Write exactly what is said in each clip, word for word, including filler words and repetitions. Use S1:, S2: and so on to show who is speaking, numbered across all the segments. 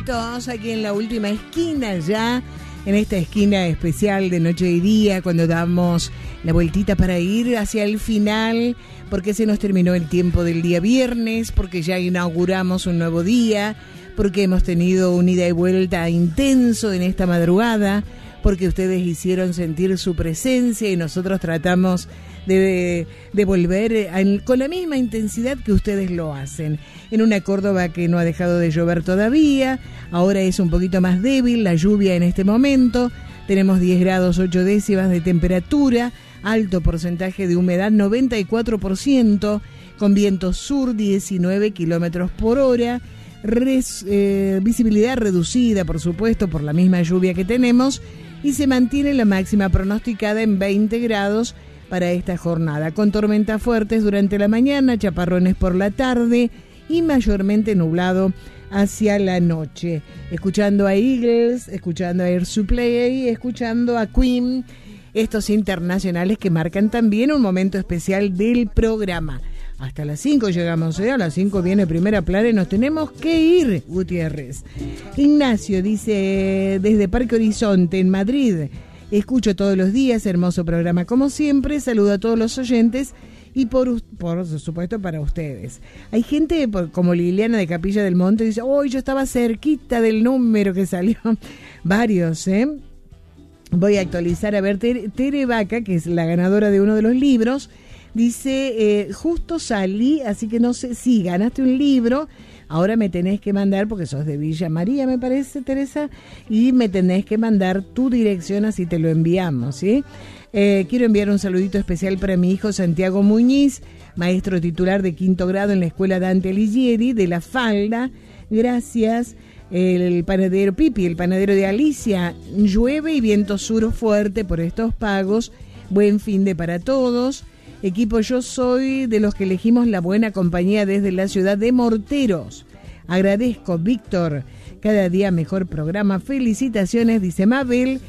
S1: minutitos aquí en la última esquina ya, en esta esquina especial de noche y día, cuando damos la vueltita para ir hacia el final, porque se nos terminó el tiempo del día viernes, porque ya inauguramos un nuevo día, porque hemos tenido un ida y vuelta intenso en esta madrugada, porque ustedes hicieron sentir su presencia y nosotros tratamos de, de volver a, con la misma intensidad que ustedes lo hacen. En una Córdoba que no ha dejado de llover todavía, ahora es un poquito más débil la lluvia en este momento, tenemos diez grados ocho décimas de temperatura, alto porcentaje de humedad noventa y cuatro por ciento, con viento sur diecinueve kilómetros por hora, res, eh, visibilidad reducida por supuesto por la misma lluvia que tenemos, y se mantiene la máxima pronosticada en veinte grados para esta jornada, con tormentas fuertes durante la mañana, chaparrones por la tarde y mayormente nublado hacia la noche. Escuchando a Eagles, escuchando a Air Supply, escuchando a Queen, estos internacionales que marcan también un momento especial del programa. Hasta las cinco llegamos, ¿eh? A las cinco viene Primera Plana y nos tenemos que ir, Gutiérrez. Ignacio dice, desde Parque Horizonte, en Madrid, escucho todos los días, hermoso programa como siempre, saludo a todos los oyentes y por, por supuesto para ustedes. Hay gente como Liliana de Capilla del Monte, dice, hoy oh, yo estaba cerquita del número que salió. Varios, ¿eh? Voy a actualizar, a ver, Tere, Tere Vaca, que es la ganadora de uno de los libros, dice, eh, justo salí, así que no sé, sí, ganaste un libro, ahora me tenés que mandar, porque sos de Villa María, me parece, Teresa, y me tenés que mandar tu dirección, así te lo enviamos, ¿sí? Eh, quiero enviar un saludito especial para mi hijo Santiago Muñiz, maestro titular de quinto grado en la Escuela Dante Alighieri, de La Falda, gracias. El panadero Pipi, el panadero de Alicia, llueve y viento sur fuerte por estos pagos, buen fin de para todos. Equipo, yo soy de los que elegimos la buena compañía desde la ciudad de Morteros. Agradezco, Víctor, cada día mejor programa. Felicitaciones, dice Mabel.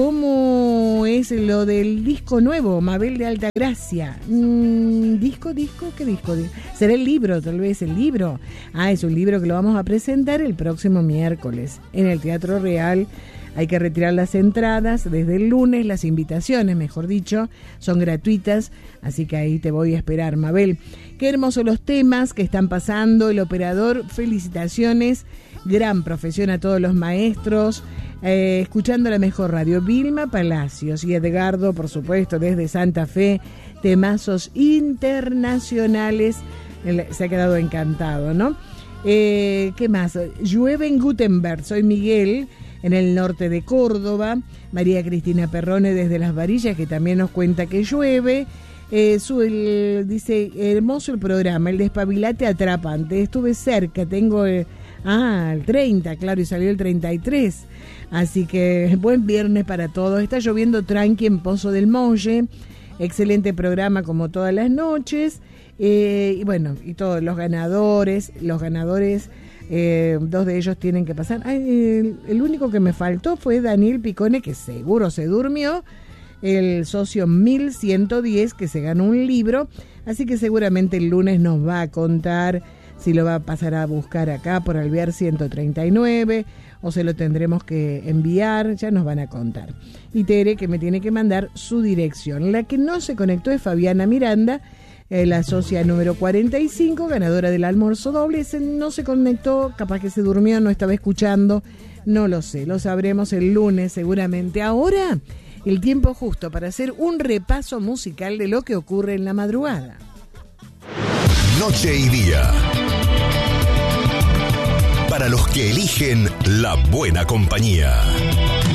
S1: ¿Cómo es lo del disco nuevo? Mabel de Altagracia. Mm, ¿Disco, disco? ¿Qué disco? ¿Será el libro? Tal vez el libro. Ah, es un libro que lo vamos a presentar el próximo miércoles en el Teatro Real. Hay que retirar las entradas desde el lunes, las invitaciones, mejor dicho, son gratuitas, así que ahí te voy a esperar, Mabel. Qué hermosos los temas que están pasando, el operador, felicitaciones, gran profesión a todos los maestros, eh, escuchando la mejor radio, Vilma Palacios y Edgardo, por supuesto, desde Santa Fe, temazos internacionales, se ha quedado encantado, ¿no? Eh, ¿Qué más? Llueve en Gutenberg, soy Miguel, en el norte de Córdoba, María Cristina Perrone desde Las Varillas, que también nos cuenta que llueve. Eh, su, el, dice, hermoso el programa, el despabilate atrapante, estuve cerca, tengo eh, ah, el treinta, claro, y salió el treinta y tres, así que buen viernes para todos. Está lloviendo tranqui en Pozo del Molle, excelente programa como todas las noches, eh, y bueno, y todos los ganadores, los ganadores... Eh, dos de ellos tienen que pasar. Ay, el, el único que me faltó fue Daniel Picone, que seguro se durmió, el socio mil ciento diez, que se ganó un libro, así que seguramente el lunes nos va a contar si lo va a pasar a buscar acá por Alvear ciento treinta y nueve o se lo tendremos que enviar, ya nos van a contar. Y Tere, que me tiene que mandar su dirección. La que no se conectó es Fabiana Miranda, la socia número cuarenta y cinco, ganadora del almuerzo doble. Se, no se conectó, capaz que se durmió, no estaba escuchando, no lo sé, lo sabremos el lunes seguramente. Ahora, el tiempo justo para hacer un repaso musical de lo que ocurre en la madrugada.
S2: Noche y día. Para los que eligen la buena compañía.